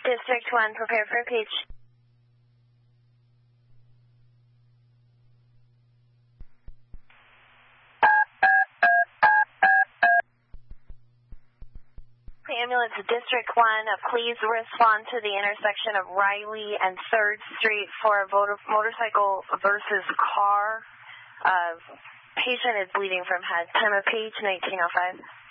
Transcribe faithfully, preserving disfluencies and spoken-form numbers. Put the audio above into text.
District one, prepare for approach. Ambulance District one, uh, please respond to the intersection of Riley and third Street for a motor motorcycle versus car. Uh, patient is bleeding from head. Time of page nineteen oh five.